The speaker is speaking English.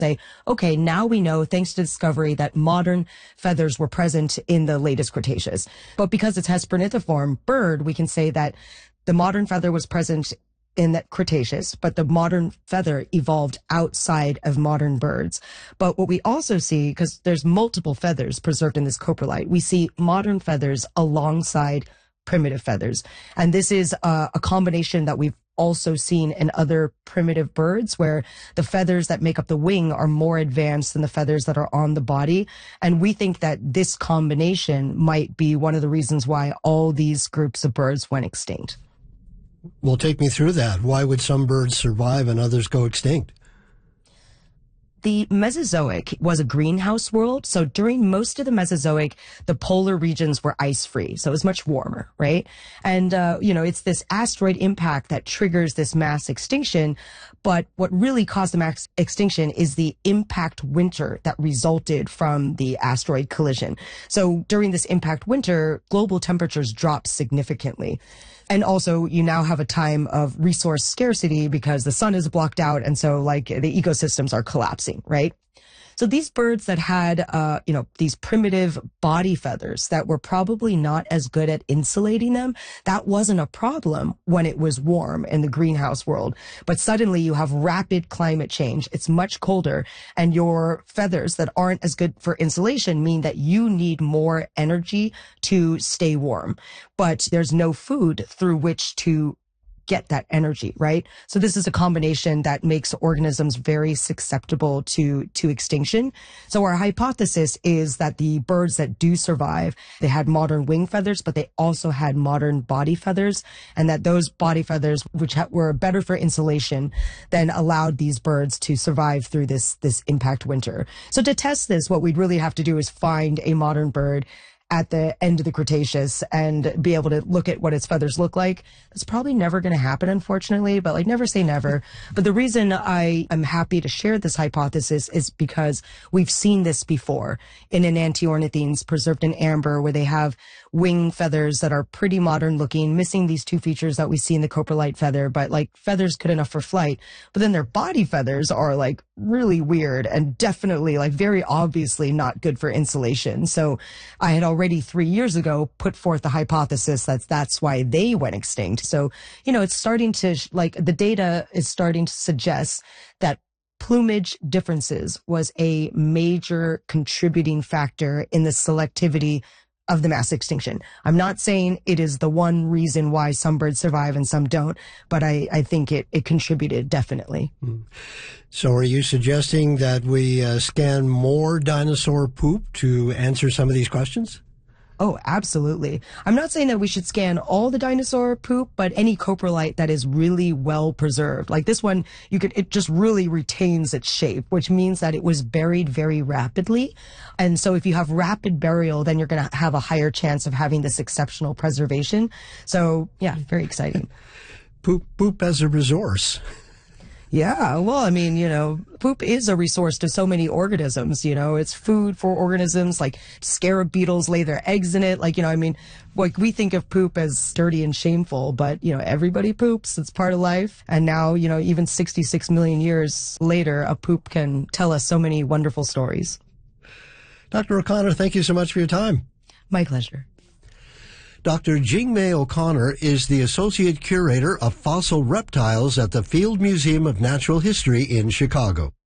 say, okay, now we know, thanks to discovery, that modern feathers were present in the latest Cretaceous. But because it's Hesperonythiform bird, we can say that the modern feather was present in that Cretaceous, but the modern feather evolved outside of modern birds. But what we also see, because there's multiple feathers preserved in this coprolite, we see modern feathers alongside primitive feathers. And this is a combination that we've also seen in other primitive birds, where the feathers that make up the wing are more advanced than the feathers that are on the body. And we think that this combination might be one of the reasons why all these groups of birds went extinct. Well, take me through that. Why would some birds survive and others go extinct? The Mesozoic was a greenhouse world. So during most of the Mesozoic, the polar regions were ice-free. So it was much warmer, right? And, it's this asteroid impact that triggers this mass extinction. But what really caused the mass extinction is the impact winter that resulted from the asteroid collision. So during this impact winter, global temperatures dropped significantly. And also, you now have a time of resource scarcity because the sun is blocked out. And so, the ecosystems are collapsing, right? So these birds that had, these primitive body feathers that were probably not as good at insulating them, that wasn't a problem when it was warm in the greenhouse world. But suddenly you have rapid climate change. It's much colder, and your feathers that aren't as good for insulation mean that you need more energy to stay warm. But there's no food through which to get that energy, right? So this is a combination that makes organisms very susceptible to extinction. So our hypothesis is that the birds that do survive, they had modern wing feathers, but they also had modern body feathers, and that those body feathers, which were better for insulation, then allowed these birds to survive through this impact winter. So to test this, what we'd really have to do is find a modern bird at the end of the Cretaceous and be able to look at what its feathers look like. That's probably never going to happen, unfortunately, but never say never. But the reason I am happy to share this hypothesis is because we've seen this before in enantiornithines preserved in amber, where they have wing feathers that are pretty modern looking, missing these two features that we see in the coprolite feather, but feathers good enough for flight. But then their body feathers are really weird and definitely very obviously not good for insulation. So I had already 3 years ago put forth the hypothesis that's why they went extinct. So, it's starting to, the data is starting to suggest that plumage differences was a major contributing factor in the selectivity of the mass extinction. I'm not saying it is the one reason why some birds survive and some don't, but I think it contributed definitely. So are you suggesting that we scan more dinosaur poop to answer some of these questions? Oh, absolutely. I'm not saying that we should scan all the dinosaur poop, but any coprolite that is really well preserved. Like this one, it just really retains its shape, which means that it was buried very rapidly. And so if you have rapid burial, then you're going to have a higher chance of having this exceptional preservation. So yeah, very exciting. Poop as a resource. Yeah, well, poop is a resource to so many organisms, it's food for organisms, like scarab beetles lay their eggs in it. We think of poop as dirty and shameful, but, everybody poops. It's part of life. And now, even 66 million years later, a poop can tell us so many wonderful stories. Dr. O'Connor, thank you so much for your time. My pleasure. Dr. Jing-May O'Connor is the Associate Curator of Fossil Reptiles at the Field Museum of Natural History in Chicago.